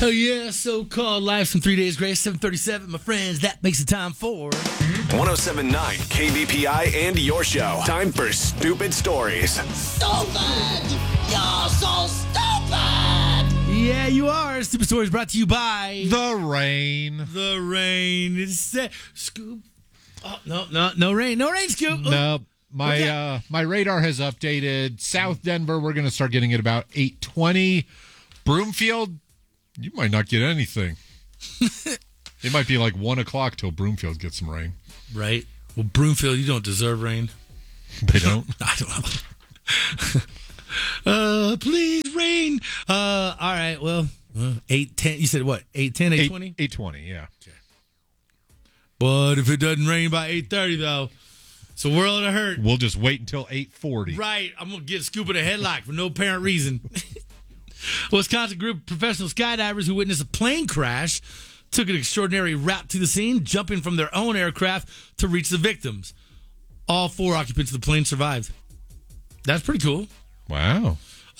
Oh yeah, so-called live from 3 Days Grace, 7:37. My friends, that makes the time for 107.9 KBPI and your show. Time for Stupid Stories. Stupid! You're so stupid! Yeah, you are. Stupid Stories brought to you by The rain. The Rain. It's Scoop. Oh, no rain. No rain, Scoop. No, my radar has updated. South Denver, we're going to start getting it about 8:20. Broomfield, you might not get anything. It might be like 1 o'clock till Broomfield gets some rain. Right. Well, Broomfield, you don't deserve rain. They don't? I don't know. Please, rain. All right, well, 8:10. You said what? 8:10, 8:20? 8:20, yeah. Okay. But if it doesn't rain by 8:30, though, it's a world of hurt. We'll just wait until 8:40. Right. I'm going to get Scoop in a headlock for no apparent reason. Wisconsin group of professional skydivers who witnessed a plane crash took an extraordinary route to the scene, jumping from their own aircraft to reach the victims. All 4 occupants of the plane survived. That's pretty cool. Wow.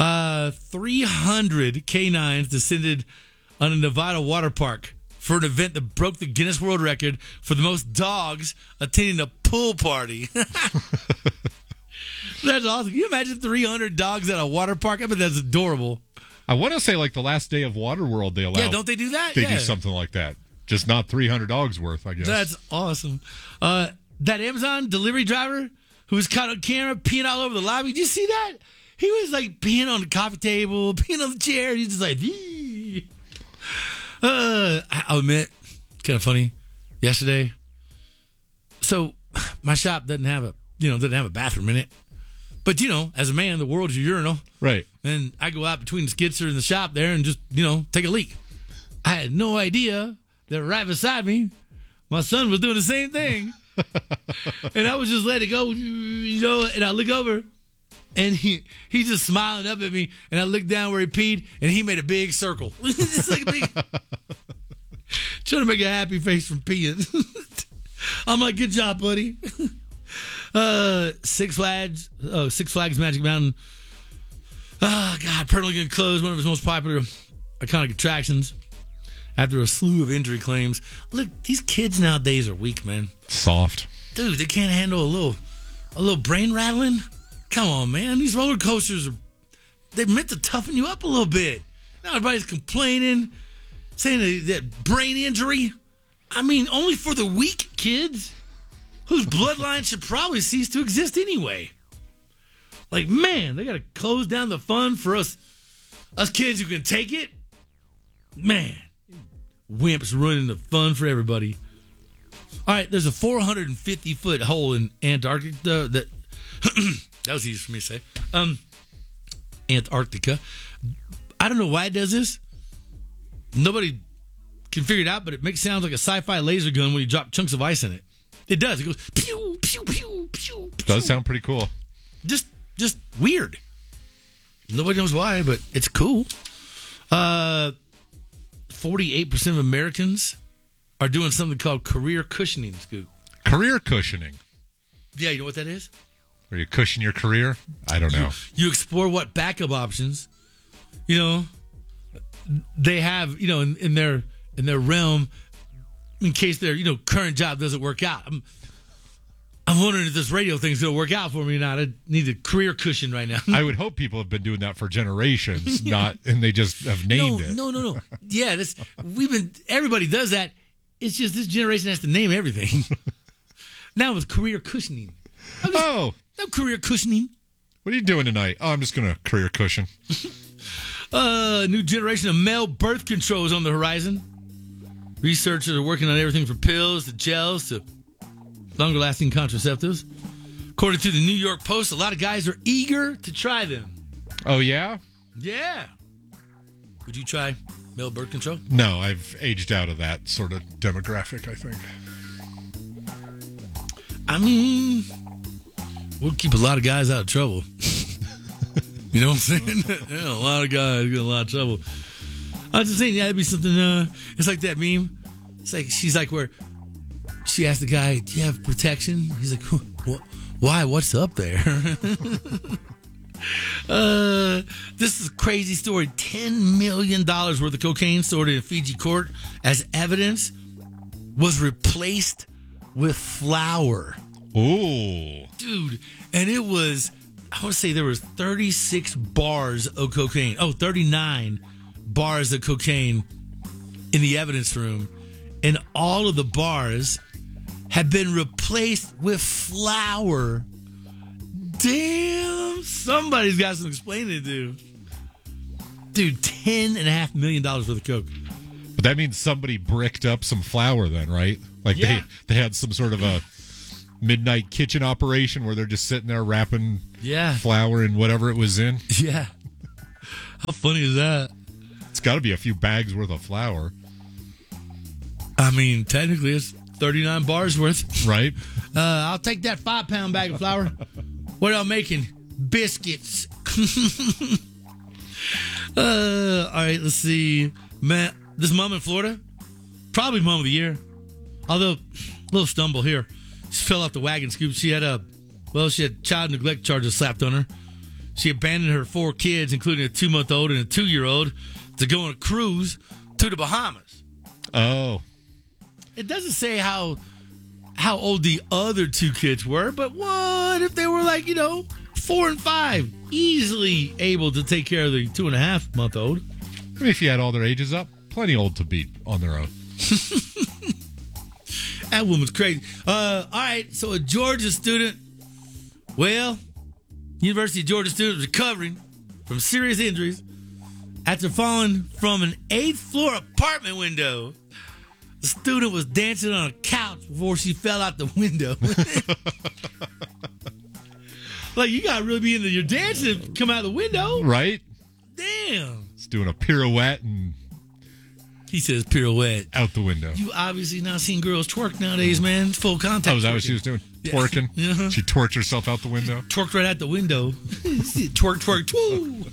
300 canines descended on a Nevada water park for an event that broke the Guinness World Record for the most dogs attending a pool party. That's awesome. Can you imagine 300 dogs at a water park? I bet that's adorable. I want to say like the last day of Waterworld they allow. Yeah, don't they do that? They do something like that. Just not 300 dogs worth, I guess. That's awesome. That Amazon delivery driver who was caught on camera peeing all over the lobby. Did you see that? He was like peeing on the coffee table, peeing on the chair. He's just like, I'll admit, it's kind of funny. Yesterday, so my shop doesn't have a bathroom in it. But, as a man, the world's your urinal. Right. And I go out between the skidster and the shop there and just, take a leak. I had no idea that right beside me, my son was doing the same thing. And I was just letting it go, and I look over, and he's just smiling up at me, and I look down where he peed, and he made a big circle. It's like a big... trying to make a happy face from peeing. I'm like, good job, buddy. Six Flags Magic Mountain. Oh, God, permanently going to close one of its most popular iconic attractions after a slew of injury claims. Look, these kids nowadays are weak, man. Soft. Dude, they can't handle a little brain rattling. Come on, man. These roller coasters they're meant to toughen you up a little bit. Now everybody's complaining, saying that brain injury. I mean, only for the weak kids whose bloodline should probably cease to exist anyway. Like, man, they got to close down the fun for us kids who can take it. Man, wimps ruining the fun for everybody. All right, there's a 450-foot hole in Antarctica that that was easy for me to say. Antarctica. I don't know why it does this. Nobody can figure it out, but it sounds like a sci-fi laser gun when you drop chunks of ice in it. It does. It goes pew, pew, pew, pew. Does sound pretty cool. Just weird. Nobody knows why, but it's cool. 48% of Americans are doing something called career cushioning, Scoop. Career cushioning. Yeah, you know what that is? Are you cushion your career? I don't know. You explore what backup options, they have, in their realm in case their, current job doesn't work out. I'm wondering if this radio thing's going to work out for me or not. I need a career cushion right now. I would hope people have been doing that for generations, and they just have named it. No. Yeah, everybody does that. It's just this generation has to name everything. Now it's career cushioning. No career cushioning. What are you doing tonight? Oh, I'm just going to career cushion. New generation of male birth control is on the horizon. Researchers are working on everything from pills to gels to longer-lasting contraceptives. According to the New York Post, a lot of guys are eager to try them. Oh, yeah? Yeah. Would you try male birth control? No, I've aged out of that sort of demographic, I think. I mean, we'll keep a lot of guys out of trouble. You know what I'm saying? Yeah, a lot of guys get in a lot of trouble. I was just saying, that'd be something, it's like that meme. It's like, she's like where she asked the guy, do you have protection? He's like, what? Why? What's up there? This is a crazy story. $10 million worth of cocaine stored in a Fiji court as evidence was replaced with flour. Ooh. Dude, and it was, I want to say there was 36 bars of cocaine. 39 bars of cocaine in the evidence room. And all of the bars had been replaced with flour. Damn, somebody's got some explaining to do. Dude, $10.5 million worth of coke. But that means somebody bricked up some flour then, right? Like Yeah. they had some sort of a midnight kitchen operation where they're just sitting there wrapping flour in whatever it was in. Yeah. How funny is that? It's got to be a few bags worth of flour. I mean, technically it's 39 bars worth. Right? I'll take that 5-pound bag of flour. What am I making? Biscuits. All right, let's see. Man, this mom in Florida, probably mom of the year. Although, little stumble here. She fell off the wagon scoop. She had child neglect charges slapped on her. She abandoned her 4 kids, including a 2-month-old and a 2-year-old, to go on a cruise to the Bahamas. Oh. It doesn't say how old the other 2 kids were, but what if they were 4 and 5, easily able to take care of the 2.5-month-old? I mean, if you had all their ages up, plenty old to beat on their own. That woman's crazy. All right, so a Georgia student, University of Georgia student was recovering from serious injuries after falling from an 8th-floor apartment window. The student was dancing on a couch before she fell out the window. You gotta really be into your dancing to come out the window. Right? Damn. It's doing a pirouette and He says pirouette. out the window. You obviously not seen girls twerk nowadays, man. It's full contact. Oh, was that what she was doing? Yeah. Twerking? Uh-huh. She twerked herself out the window? Twerked right out the window. Twerk, twerk, twoo.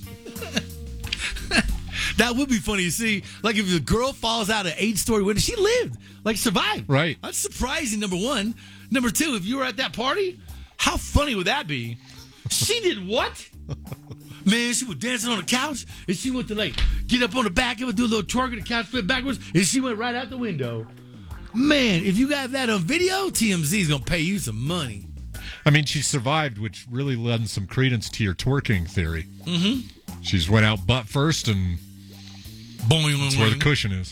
That would be funny to see. If the girl falls out an 8-story window, she lived. Survived. Right. That's surprising, number one. Number two, if you were at that party, how funny would that be? She did what? Man, she was dancing on the couch, and she went to, get up on the back of it, do a little twerk, and the couch flip backwards, and she went right out the window. Man, if you got that on video, TMZ's going to pay you some money. I mean, she survived, which really lends some credence to your twerking theory. Mm-hmm. She's went out butt first, and Boing, that's where the cushion is.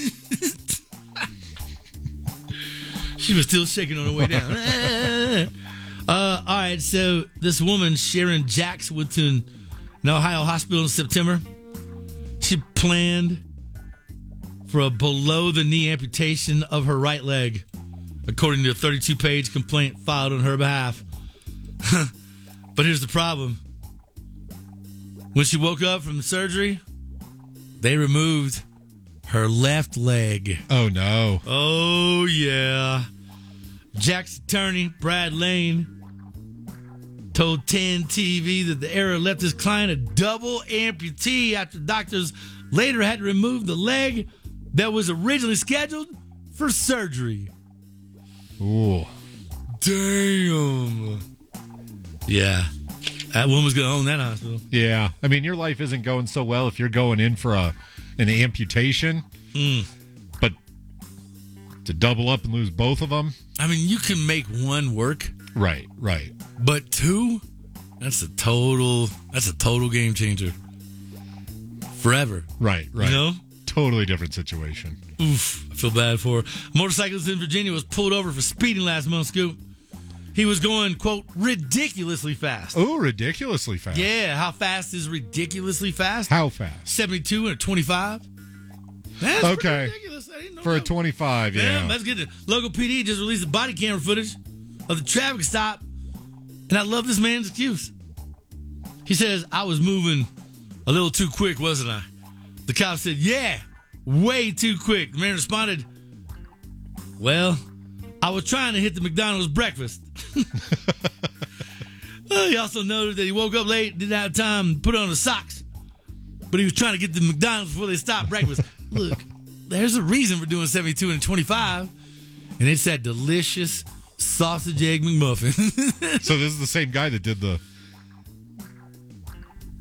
She was still shaking on her way down. All right, so this woman, Sharon Jacks, went to an Ohio hospital in September. She planned for a below-the-knee amputation of her right leg, according to a 32-page complaint filed on her behalf. But here's the problem. When she woke up from the surgery, they removed her left leg. Oh, no. Oh, yeah. Jack's attorney, Brad Lane, told 10 TV that the error left his client a double amputee after doctors later had to remove the leg that was originally scheduled for surgery. Ooh. Damn. Yeah. That woman's going to own that hospital. Yeah. I mean, your life isn't going so well if you're going in for an amputation. But to double up and lose both of them? I mean, you can make one work. Right. But 2, that's a total game changer. Forever. Right. You know? Totally different situation. Oof, I feel bad for her. A motorcyclist in Virginia was pulled over for speeding last month, Scoop. He was going, quote, ridiculously fast. Oh, ridiculously fast. Yeah, how fast is ridiculously fast? How fast? 72 and a 25. That's Okay. pretty ridiculous. I didn't know For a that. 25, yeah. Damn, that's good. Local PD just released the body camera footage of the traffic stop, and I love this man's excuse. He says, I was moving a little too quick, wasn't I? The cop said, yeah, way too quick. The man responded, well, I was trying to hit the McDonald's breakfast. He also noted that he woke up late, didn't have time to put on the socks, but he was trying to get to McDonald's before they stopped breakfast. Look, there's a reason for doing 72 and 25, and it's that delicious sausage egg McMuffin. So this is the same guy that did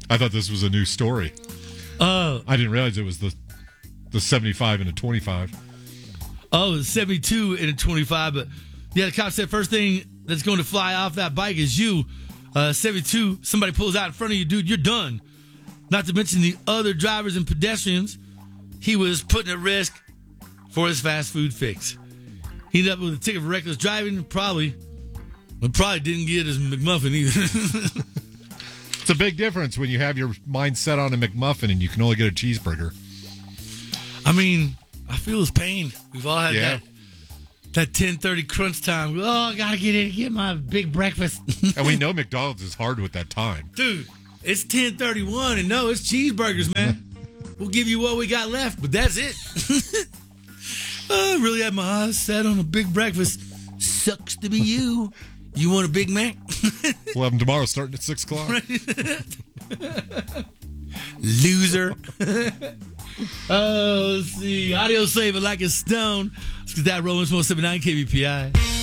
I thought this was a new story. I didn't realize it was the 75 and a 25. Oh, it's 72 and a 25. But yeah, the cop said first thing that's going to fly off that bike is you. 72, somebody pulls out in front of you, dude, you're done. Not to mention the other drivers and pedestrians he was putting at risk for his fast food fix. He ended up with a ticket for reckless driving. Probably didn't get his McMuffin either. It's a big difference when you have your mind set on a McMuffin and you can only get a cheeseburger. I mean, I feel his pain. We've all had that 10:30 crunch time. Oh, I gotta get in and get my big breakfast. And we know McDonald's is hard with that time. Dude, it's 10:31 and no, it's cheeseburgers, man. We'll give you what we got left, but that's it. I really had my eyes set on a big breakfast. Sucks to be you. You want a Big Mac? We'll have them tomorrow starting at 6 o'clock. Loser. Oh, let's see. Audio save it like a stone. Let's get that rolling. 179 KBPI.